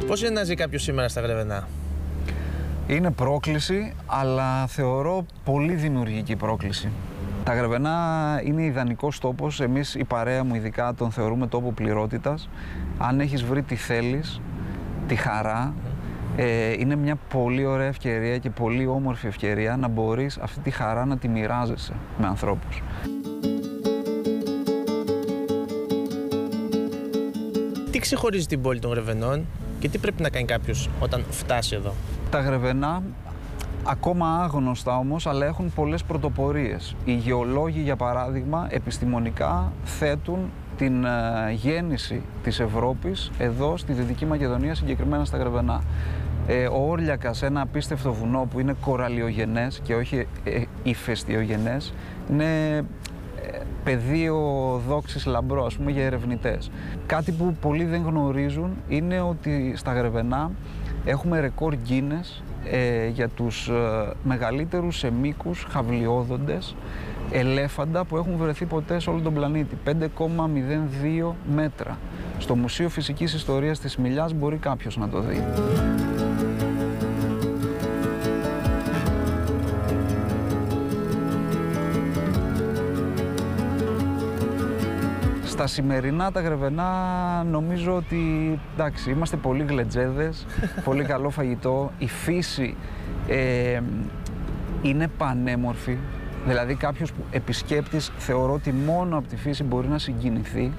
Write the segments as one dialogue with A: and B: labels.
A: Πώς είναι να ζει κάποιος σήμερα στα Γρεβενά?
B: Είναι πρόκληση, αλλά θεωρώ πολύ δημιουργική πρόκληση. Τα Γρεβενά είναι ιδανικός τόπος. Εμείς, η παρέα μου ειδικά, τον θεωρούμε τόπο πληρότητας. Αν έχεις βρει τι θέλεις, τη χαρά, είναι μια πολύ ωραία ευκαιρία και πολύ όμορφη ευκαιρία να μπορείς αυτή τη χαρά να τη μοιράζεσαι με ανθρώπους.
A: Τι ξεχωρίζει την πόλη των Γρεβενών και τι πρέπει να κάνει κάποιος όταν φτάσει εδώ?
B: Τα Γρεβενά, ακόμα άγνωστα όμως, αλλά έχουν πολλές πρωτοπορίες. Οι γεωλόγοι, για παράδειγμα, επιστημονικά θέτουν την γέννηση της Ευρώπης εδώ στη Δυτική Μακεδονία, συγκεκριμένα στα Γρεβενά. Ο Όρλιακας, ένα απίστευτο βουνό που είναι κοραλιογενές και όχι ηφαιστειογενές, είναι πεδίο δόξης λαμπρό, ας πούμε, για ερευνητές. Κάτι που πολλοί δεν γνωρίζουν είναι ότι στα Γρεβενά έχουμε ρεκόρ Guinness για τους μεγαλύτερους σε μήκους χαυλιόδοντες ελέφαντα που έχουν βρεθεί ποτέ σε όλο τον πλανήτη. 5,02 μέτρα. Στο Μουσείο Φυσικής Ιστορίας της Μηλιάς μπορεί κάποιος να το δει. Στα σημερινά τα Γρεβενά νομίζω ότι εντάξει, είμαστε πολύ γλετζέδες, πολύ καλό φαγητό. Η φύση είναι πανέμορφη, δηλαδή κάποιος που επισκέπτης θεωρώ ότι μόνο από τη φύση μπορεί να συγκινηθεί.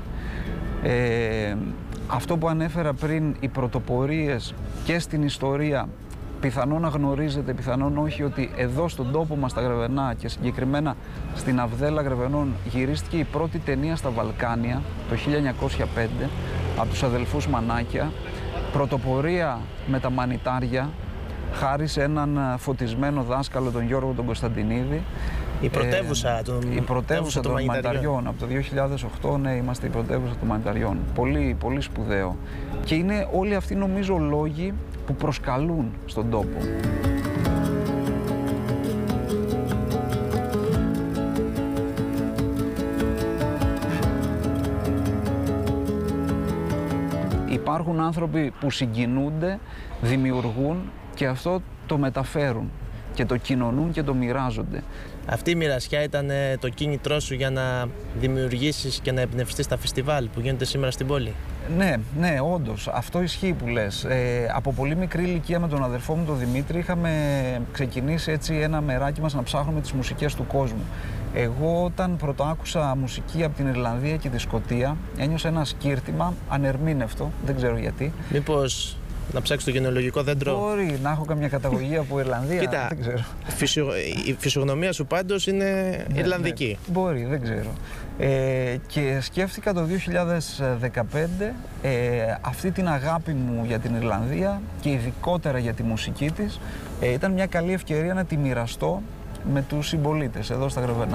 B: Αυτό που ανέφερα πριν, οι πρωτοπορίες και στην ιστορία, πιθανόν να γνωρίζετε, πιθανόν όχι, ότι εδώ στον τόπο μας στα Γρεβενά και συγκεκριμένα στην Αυδέλα Γρεβενών γυρίστηκε η πρώτη ταινία στα Βαλκάνια το 1905 από τους αδελφούς Μανάκια. Πρωτοπορία με τα μανιτάρια, χάρη σε έναν φωτισμένο δάσκαλο, τον Γιώργο τον Κωνσταντινίδη.
A: Η πρωτεύουσα
B: των μανιταριών. Από το 2008, ναι, είμαστε η πρωτεύουσα των μανιταριών. Πολύ, πολύ σπουδαίο. Και είναι όλοι αυτοί, νομίζω, λόγοι που προσκαλούν στον τόπο. Υπάρχουν άνθρωποι που συγκινούνται, δημιουργούν και αυτό το μεταφέρουν και το κοινωνούν και το μοιράζονται.
A: Αυτή η μοιρασιά ήταν το κίνητρό σου για να δημιουργήσεις και να εμπνευστείς τα φεστιβάλ που γίνονται σήμερα στην πόλη?
B: Ναι, όντως. Αυτό ισχύει που λες. Από πολύ μικρή ηλικία με τον αδερφό μου τον Δημήτρη είχαμε ξεκινήσει έτσι ένα μεράκι μας να ψάχνουμε τις μουσικές του κόσμου. Εγώ όταν πρωτοάκουσα μουσική από την Ιρλανδία και τη Σκωτία ένιωσα ένα σκύρτημα ανερμήνευτο, δεν ξέρω γιατί.
A: Μήπως να ψάξεις το γενεολογικό δέντρο?
B: Μπορεί να έχω καμιά καταγωγή από Ιρλανδία.
A: Κοίτα,
B: δεν ξέρω.
A: Η φυσιογνωμία σου πάντως είναι Ιρλανδική.
B: Ναι, μπορεί, δεν ξέρω. Και σκέφτηκα το 2015 αυτή την αγάπη μου για την Ιρλανδία και ειδικότερα για τη μουσική της. Ήταν μια καλή ευκαιρία να τη μοιραστώ με τους συμπολίτες εδώ στα Γρεβενά.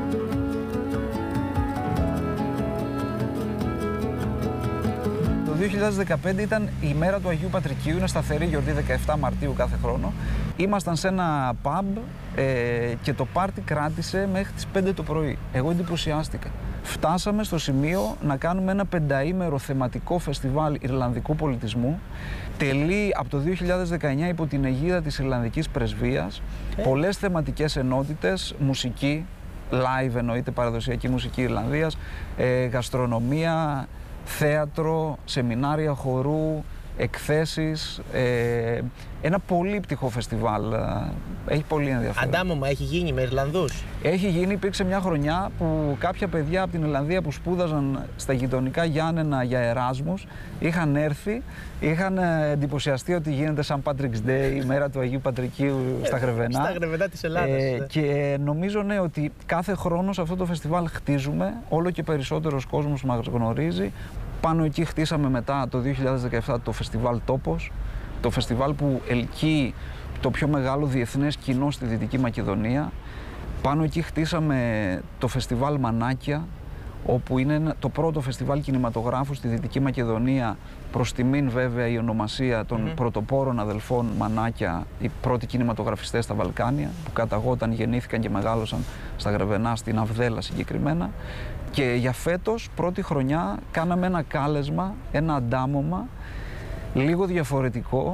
B: Το 2015 ήταν η μέρα του Αγίου Πατρικίου, είναι σταθερή γιορτή 17 Μαρτίου κάθε χρόνο. Ήμασταν σε ένα pub και το πάρτι κράτησε μέχρι τις 5 το πρωί. Εγώ εντυπωσιάστηκα. Φτάσαμε στο σημείο να κάνουμε ένα 5ημερο θεματικό φεστιβάλ Ιρλανδικού πολιτισμού. Τελεί από το 2019 υπό την αιγίδα της Ιρλανδικής Πρεσβείας. Πολλές θεματικές ενότητες, μουσική, live εννοείται, παραδοσιακή μουσική Ιρλανδίας, γαστρονομία, θέατρο, σεμινάρια χορού, εκθέσεις, ένα πολύπτυχο φεστιβάλ. Έχει πολύ ενδιαφέρον.
A: Αντάμωμα έχει γίνει με Ιρλανδούς?
B: Έχει γίνει, υπήρξε μια χρονιά που κάποια παιδιά από την Ιρλανδία που σπούδαζαν στα γειτονικά Γιάννενα για Εράσμους είχαν έρθει, είχαν εντυπωσιαστεί ότι γίνεται σαν Patrick's Day, η μέρα του Αγίου Πατρικίου στα Γρεβενά.
A: Στα Γρεβενά της Ελλάδας.
B: Και νομίζω, ναι, ότι κάθε χρόνο σε αυτό το φεστιβάλ χτίζουμε, όλο και περισσότερος κόσμος μας γνωρίζει. Πάνω εκεί χτίσαμε μετά το 2017 το φεστιβάλ Τόπος, το φεστιβάλ που ελκύει το πιο μεγάλο διεθνές κοινό στη Δυτική Μακεδονία. Πάνω εκεί χτίσαμε το φεστιβάλ Μανάκια, όπου είναι το πρώτο φεστιβάλ κινηματογράφου στη Δυτική Μακεδονία, προς τιμήν βέβαια η ονομασία των πρωτοπόρων αδελφών Μανάκια, οι πρώτοι κινηματογραφιστές στα Βαλκάνια, που καταγόταν, γεννήθηκαν και μεγάλωσαν στα Γρεβενά, στην Αυδέλα συγκεκριμένα. Και για φέτος, πρώτη χρονιά, κάναμε ένα κάλεσμα, ένα αντάμωμα λίγο διαφορετικό,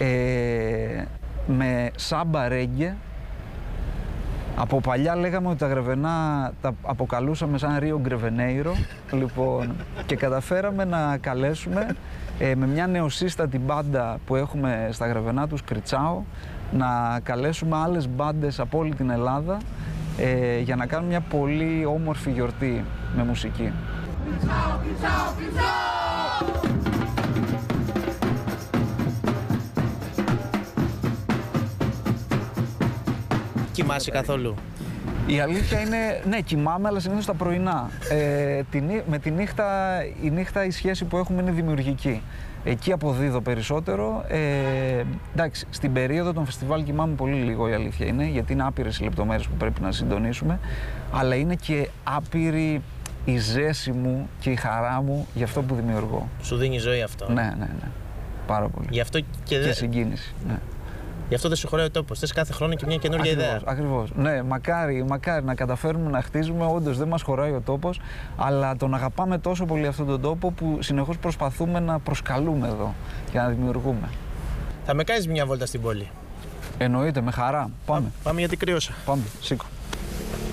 B: με σάμπα ρέγγε. Από παλιά λέγαμε ότι τα Γρεβενά τα αποκαλούσαμε σαν Ρίο Γκρεβενέιρο, λοιπόν, και καταφέραμε να καλέσουμε με μια νεοσύστατη μπάντα που έχουμε στα Γρεβενά, τους Κριτσάο, να καλέσουμε άλλες μπάντες από όλη την Ελλάδα για να κάνουμε μια πολύ όμορφη γιορτή με μουσική.
A: Κοιμάσαι καθόλου?
B: Η αλήθεια είναι, ναι, κοιμάμαι, αλλά συνήθως τα πρωινά. Με τη νύχτα, η νύχτα η σχέση που έχουμε είναι δημιουργική. Εκεί αποδίδω περισσότερο. Εντάξει, στην περίοδο των φεστιβάλ κοιμάμαι πολύ λίγο, η αλήθεια είναι, γιατί είναι άπειρες οι λεπτομέρειες που πρέπει να συντονίσουμε, αλλά είναι και άπειρη η ζέση μου και η χαρά μου για αυτό που δημιουργώ.
A: Σου δίνει ζωή αυτό?
B: Ναι. Πάρα πολύ.
A: Γι' αυτό
B: και συγκίνηση. Ναι.
A: Γι' αυτό δεν σου χωράει ο τόπος. Θες κάθε χρόνο και μια καινούργια ιδέα.
B: Ακριβώς. Ναι, μακάρι να καταφέρουμε να χτίζουμε. Όντως δεν μας χωράει ο τόπος, αλλά τον αγαπάμε τόσο πολύ αυτόν τον τόπο που συνεχώς προσπαθούμε να προσκαλούμε εδώ και να δημιουργούμε.
A: Θα με κάνεις μια βόλτα στην πόλη?
B: Εννοείται, με χαρά. Πάμε.
A: Πάμε γιατί κρύωσα.
B: Πάμε, σήκω.